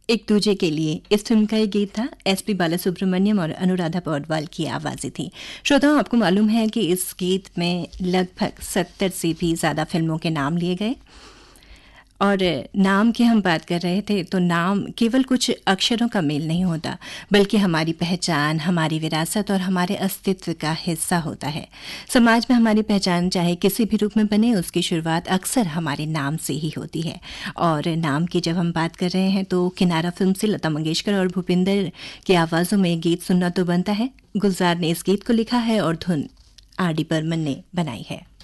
एक दूजे के लिए इस फिल्म का ये गीत था। एसपी बालासुब्रमण्यम और अनुराधा पौडवाल की आवाज़ें थी। श्रोताओं, आपको मालूम है कि इस गीत में लगभग 70 से भी ज़्यादा फिल्मों के नाम लिए गए। और नाम की हम बात कर रहे थे, तो नाम केवल कुछ अक्षरों का मेल नहीं होता, बल्कि हमारी पहचान, हमारी विरासत और हमारे अस्तित्व का हिस्सा होता है। समाज में हमारी पहचान चाहे किसी भी रूप में बने, उसकी शुरुआत अक्सर हमारे नाम से ही होती है। और नाम की जब हम बात कर रहे हैं तो किनारा फिल्म से लता मंगेशकर और भूपिंदर की आवाज़ों में गीत सुनना तो बनता है। गुलजार ने इस गीत को लिखा है और धुन आर डी बर्मन ने बनाई है।